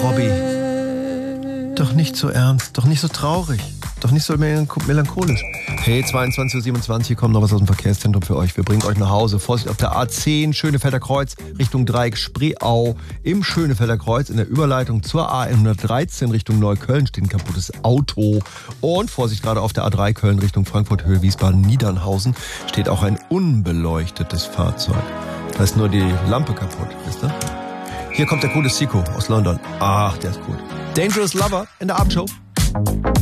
Robby, doch nicht so ernst, doch nicht so traurig, doch nicht so melancholisch. Hey, 22.27 Uhr, hier kommt noch was aus dem Verkehrszentrum für euch. Wir bringen euch nach Hause. Vorsicht auf der A10, Schönefelder Kreuz, Richtung Dreieck Spreeau. Im Schönefelder Kreuz in der Überleitung zur A113 Richtung Neukölln steht ein kaputtes Auto. Und Vorsicht, gerade auf der A3 Köln Richtung Frankfurt, Höhe Wiesbaden, Niedernhausen steht auch ein unbeleuchtetes Fahrzeug. Da ist nur die Lampe kaputt, wisst ihr? Hier kommt der coole Siko aus London. Ach, der ist cool. Dangerous Lover in der Abendshow.